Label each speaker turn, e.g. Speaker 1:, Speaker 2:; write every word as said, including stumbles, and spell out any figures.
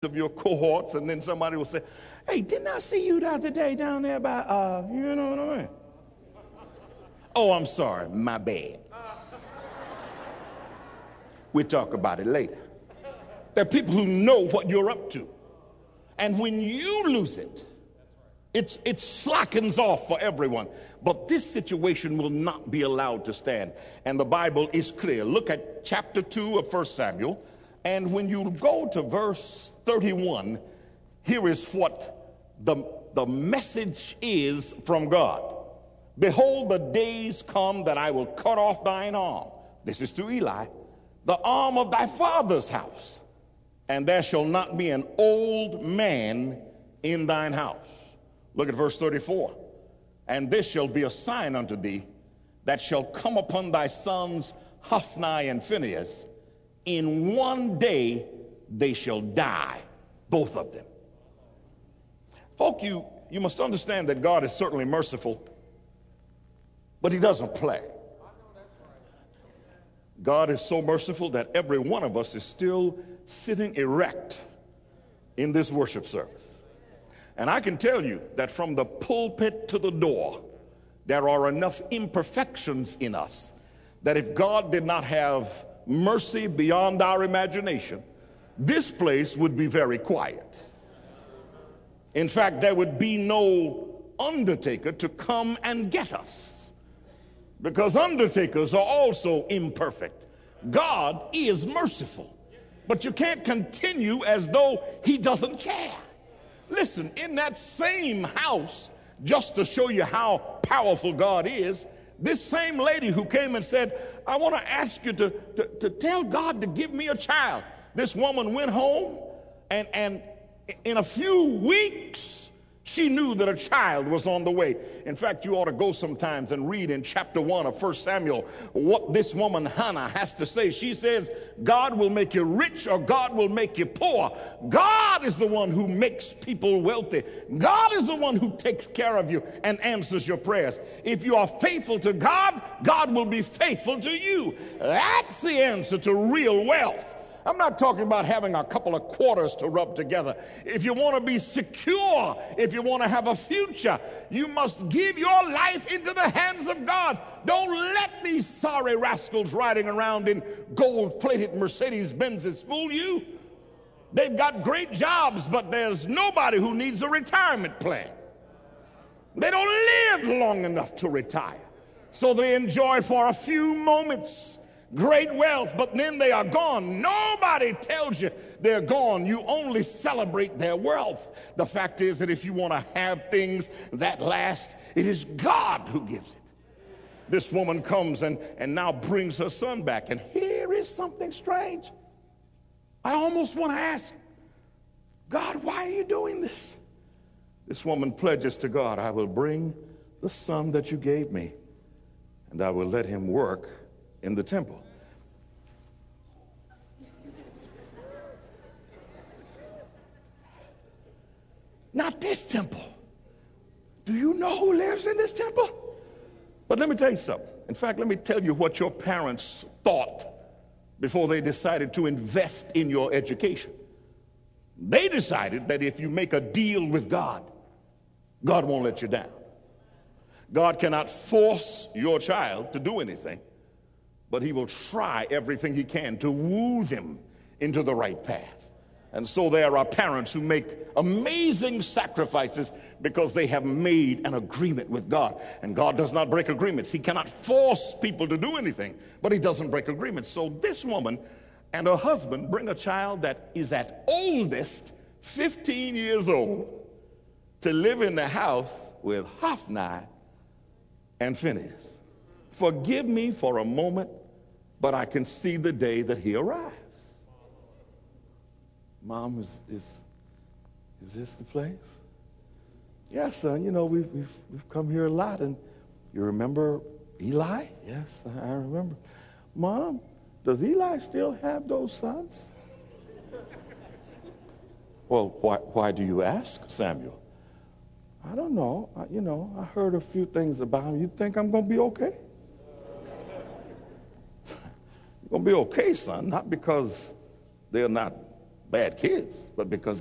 Speaker 1: of your cohorts, and then somebody will say, hey, didn't I see you the other day down there by, uh, you know what I mean? Oh, I'm sorry, my bad. We'll talk about it later. There are people who know what you're up to. And when you lose it, it's, it slackens off for everyone. But this situation will not be allowed to stand. And the Bible is clear. Look at chapter two of First Samuel. And when you go to verse thirty-one, here is what the, the message is from God. Behold, the days come that I will cut off thine arm. This is to Eli. The arm of thy father's house. And there shall not be an old man in thine house. Look at verse thirty-four. And this shall be a sign unto thee that shall come upon thy sons Hophni and Phinehas. In one day they shall die, both of them. Folk, you, you must understand that God is certainly merciful, but he doesn't play. God is so merciful that every one of us is still sitting erect in this worship service. And I can tell you that from the pulpit to the door, there are enough imperfections in us that if God did not have mercy beyond our imagination, this place would be very quiet. In fact, there would be no undertaker to come and get us, because undertakers are also imperfect. God is merciful, but you can't continue as though he doesn't care. Listen, in that same house, just to show you how powerful God is, this same lady who came and said, I want to ask you to, to, to tell God to give me a child. This woman went home, and, and in a few weeks, she knew that a child was on the way. In fact, you ought to go sometimes and read in chapter one of First Samuel what this woman Hannah has to say. She says, God will make you rich or God will make you poor. God is the one who makes people wealthy. God is the one who takes care of you and answers your prayers. If you are faithful to God, God will be faithful to you. That's the answer to real wealth. I'm not talking about having a couple of quarters to rub together. If you want to be secure, if you want to have a future, you must give your life into the hands of God. Don't let these sorry rascals riding around in gold-plated Mercedes-Benzes fool you. They've got great jobs, but there's nobody who needs a retirement plan. They don't live long enough to retire. So they enjoy for a few moments great wealth, but then they are gone. Nobody tells you they're gone. You only celebrate their wealth. The fact is that if you want to have things that last, it is God who gives it. This woman comes and, and now brings her son back. And here is something strange. I almost want to ask, God, why are you doing this? This woman pledges to God, I will bring the son that you gave me, and I will let him work in the temple. Not this temple. Do you know who lives in this temple? But let me tell you something. In fact, let me tell you what your parents thought before they decided to invest in your education. They decided that if you make a deal with God, God won't let you down. God cannot force your child to do anything, but he will try everything he can to woo them into the right path. And so there are parents who make amazing sacrifices because they have made an agreement with God. And God does not break agreements. He cannot force people to do anything, but he doesn't break agreements. So this woman and her husband bring a child that is at oldest fifteen years old to live in the house with Hophni and Phinehas. Forgive me for a moment, but I can see the day that he arrives. Mom, is, is, is this the place? Yes, son, you know, we've, we've, we've come here a lot, and you remember Eli? Yes, I remember. Mom, does Eli still have those sons? Well, why, why do you ask, Samuel? I don't know. I, you know, I heard a few things about him. You think I'm going to be okay? You're going to be okay, son, not because they're not bad kids, but because